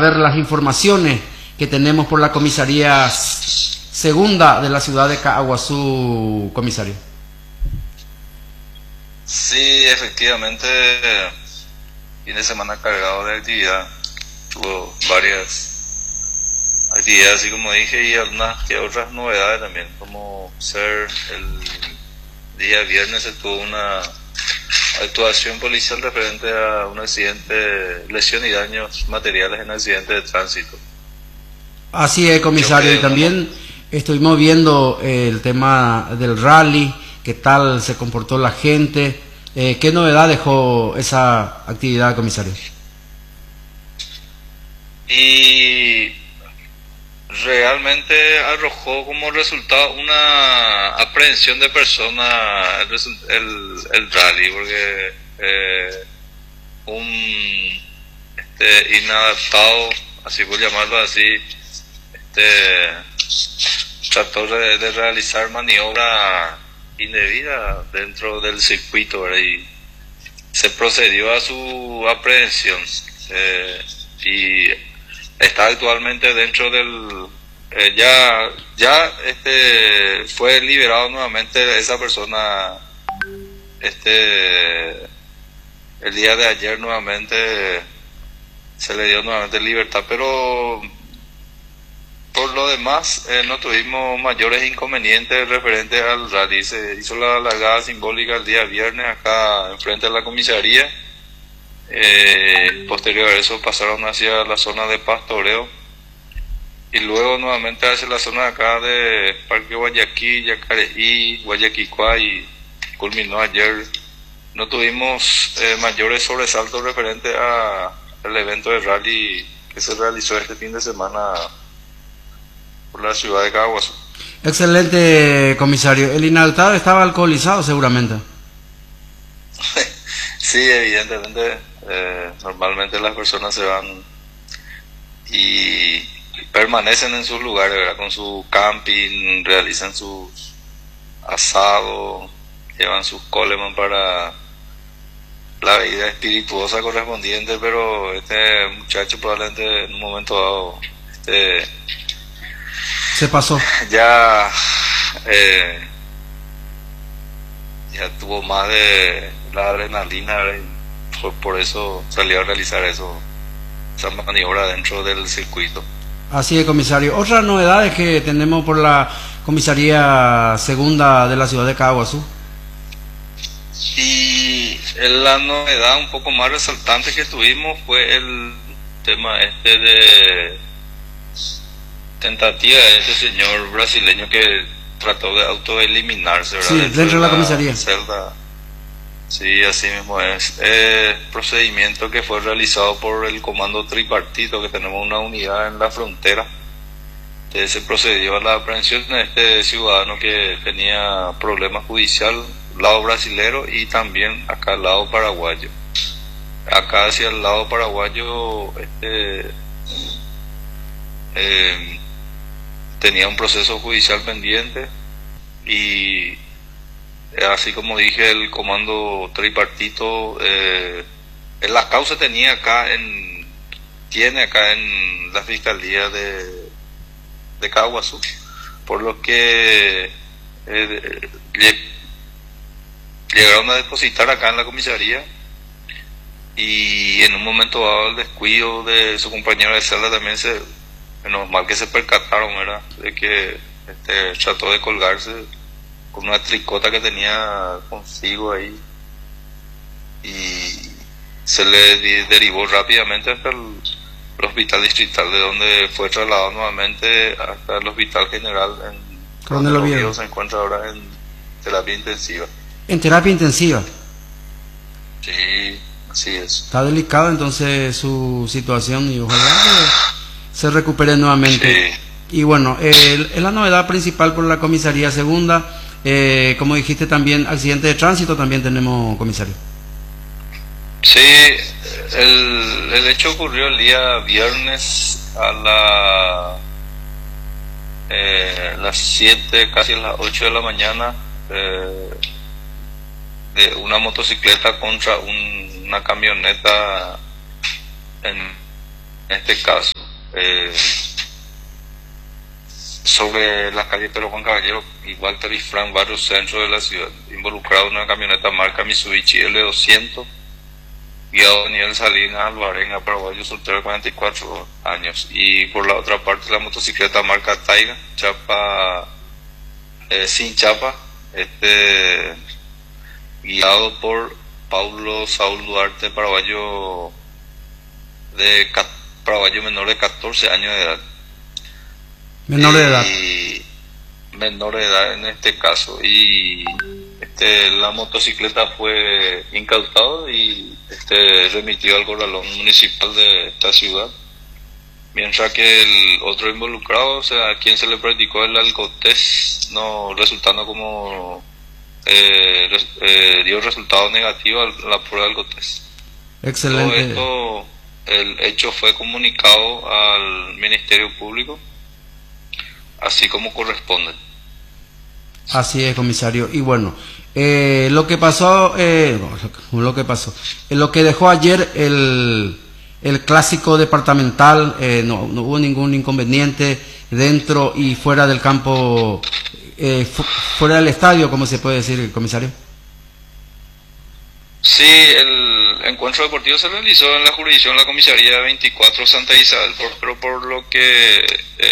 ver las informaciones que tenemos por la comisaría segunda de la ciudad de Caaguazú, comisario. Sí, efectivamente, fin de semana cargado de actividad. Tuvo varias actividades, así como dije, y algunas que otras novedades también, como ser el día viernes se tuvo una actuación policial referente a un accidente, lesión y daños materiales en accidente de tránsito. Así es, comisario, y también estuvimos viendo el tema del rally, qué tal se comportó la gente, qué novedad dejó esa actividad, comisario. Y realmente arrojó como resultado una aprehensión de personas el rally, porque un inadaptado, así por llamarlo así, trató de realizar maniobra indebida dentro del circuito, ¿verdad? Y se procedió a su aprehensión, y está actualmente dentro del fue liberado nuevamente esa persona el día de ayer. Nuevamente se le dio nuevamente libertad, pero por lo demás no tuvimos mayores inconvenientes referentes al rally. Se hizo la largada simbólica el día viernes acá enfrente de la comisaría. Posterior a eso pasaron hacia la zona de pastoreo y luego nuevamente hacia la zona de acá de Parque Guayaquil, Yacareí, Guayaquicua, y culminó ayer. No tuvimos mayores sobresaltos referentes al evento de rally que se realizó este fin de semana por la ciudad de Caaguazú. Excelente, comisario. El inadaptado estaba alcoholizado seguramente. Sí, evidentemente. Normalmente las personas se van y permanecen en sus lugares, ¿verdad? Con su camping, realizan sus asados, llevan sus coleman para la bebida espirituosa correspondiente, pero este muchacho probablemente en un momento dado se pasó. Ya tuvo más de la adrenalina, ¿verdad? Por eso salió a realizar esa maniobra dentro del circuito. Así es, comisario. Otras novedades que tenemos por la comisaría segunda de la ciudad de Caaguazú. Y la novedad un poco más resaltante que tuvimos fue el tema de tentativa de este señor brasileño que trató de autoeliminarse, ¿verdad? Sí, dentro de la comisaría. Celda. Sí, así mismo es. Procedimiento que fue realizado por el comando tripartito, que tenemos una unidad en la frontera. Se procedió a la aprehensión de este ciudadano que tenía problemas judicial, lado brasilero y también acá al lado paraguayo. Acá hacia el lado paraguayo tenía un proceso judicial pendiente y así como dije, el comando tripartito la causa tiene acá en la fiscalía de Caaguazú, por lo que llegaron a depositar acá en la comisaría, y en un momento dado el descuido de su compañero de celda también menos mal que se percataron, ¿verdad?, de que trató de colgarse con una tricota que tenía consigo ahí, y se le derivó rápidamente hasta el hospital distrital, de donde fue trasladado nuevamente hasta el hospital general, donde lo vieron. Se encuentra ahora en terapia intensiva. ¿En terapia intensiva? Sí, así es. Está delicado entonces su situación y ojalá que se recupere nuevamente. Sí. Y bueno, es la novedad principal por la comisaría segunda. Como dijiste también, accidente de tránsito también tenemos, comisario. Sí, el hecho ocurrió el día viernes a las 7, casi a las 8 de la mañana, de una motocicleta contra una camioneta, en este caso sobre la calle Pedro Juan Caballero y Walter y Frank, varios centros de la ciudad, involucrado en una camioneta marca Mitsubishi L200, guiado Daniel Salinas Alvarenga, paraguayo soltero de 44 años. Y por la otra parte, la motocicleta marca Taiga, chapa, sin chapa, guiado por Paulo Saúl Duarte, paraguayo menor de 14 años de edad. Menor de edad. Menor de edad en este caso. Y la motocicleta fue incautada y remitido al corralón municipal de esta ciudad. Mientras que el otro involucrado, o sea, a quien se le practicó el alcotés, no resultando como dio resultado negativo a la prueba del alcotés. Excelente. Todo esto, el hecho fue comunicado al Ministerio Público, así como corresponde. Así es, comisario. Y bueno, lo que pasó, lo que dejó ayer el clásico departamental, no hubo ningún inconveniente dentro y fuera del campo, fuera del estadio, ¿cómo se puede decir, comisario? Sí, el encuentro deportivo se realizó en la jurisdicción de la comisaría 24 Santa Isabel, pero por lo que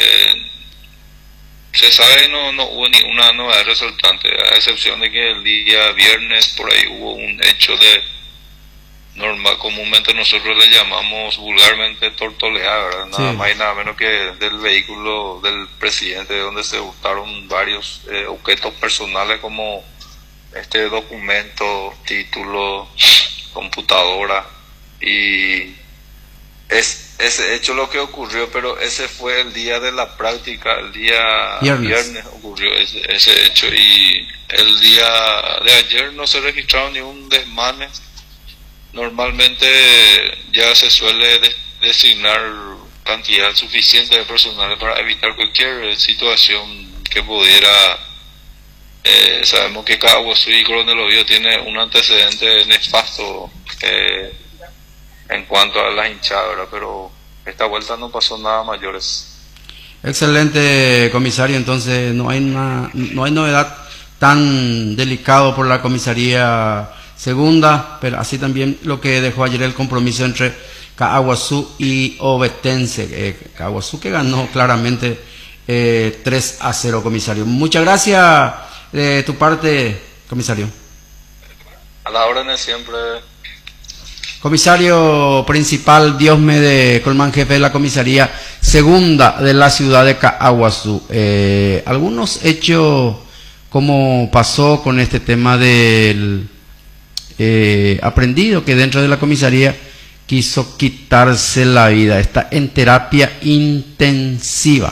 se sabe no hubo ninguna novedad resultante, a excepción de que el día viernes por ahí hubo un hecho de normal, comúnmente nosotros le llamamos vulgarmente tortoleada, ¿verdad? Nada más y nada menos que del vehículo del presidente, donde se hurtaron varios objetos personales como documento, título, computadora, y ese hecho lo que ocurrió, pero ese fue el día de la práctica, el día viernes ocurrió ese hecho, y el día de ayer no se registraron ningún desmane. Normalmente ya se suele designar cantidad suficiente de personal para evitar cualquier situación que pudiera. Sabemos que Caguazú y Coronel Oviedo tiene un antecedente nefasto en cuanto a las hinchadas, ¿verdad? Pero esta vuelta no pasó nada mayores. Excelente, comisario. Entonces no hay novedad tan delicado por la comisaría segunda, pero así también lo que dejó ayer el compromiso entre Caguazú y Ovetense. Caguazú que ganó claramente 3-0, comisario. Muchas gracias de tu parte, comisario. A la orden siempre. Comisario principal Diosme de Colmán, jefe de la comisaría segunda de la ciudad de Caguazú. Algunos hechos, como pasó con este tema del aprendido que dentro de la comisaría quiso quitarse la vida, está en terapia intensiva,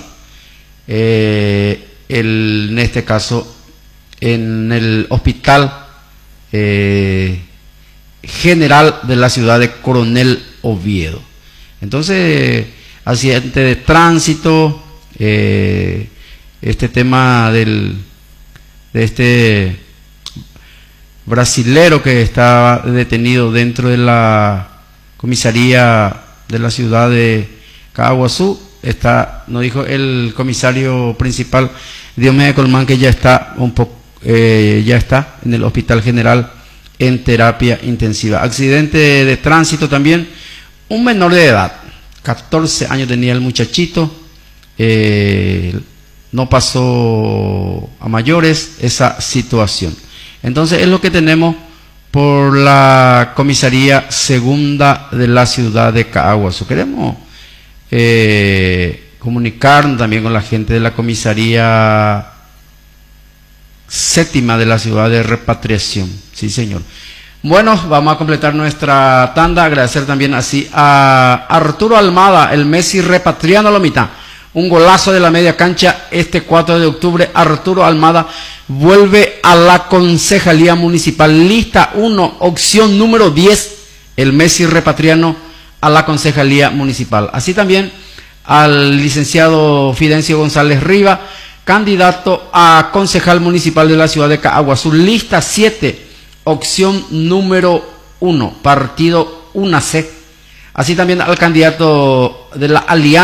en este caso en el hospital general de la ciudad de Coronel Oviedo. Entonces, accidente de tránsito, este tema de este brasilero que estaba detenido dentro de la comisaría de la ciudad de Caguazú, nos dijo el comisario principal Diosme de Colmán que ya está ya está en el hospital general en terapia intensiva. Accidente de tránsito también, un menor de edad, 14 años tenía el muchachito, no pasó a mayores esa situación. Entonces es lo que tenemos por la comisaría segunda de la ciudad de Caguazú. Queremos comunicarnos también con la gente de la comisaría séptima de la ciudad de Repatriación. Sí, señor. Bueno, vamos a completar nuestra tanda. Agradecer también así a Arturo Almada, el Messi repatriano Lomita. Un golazo de la media cancha este 4 de octubre. Arturo Almada vuelve a la concejalía municipal. Lista 1, opción número 10. El Messi repatriano a la concejalía municipal. Así también al licenciado Fidencio González Riva, candidato a concejal municipal de la ciudad de Caguazú. Lista 7, opción número 1, partido UNACE. Así también al candidato de la Alianza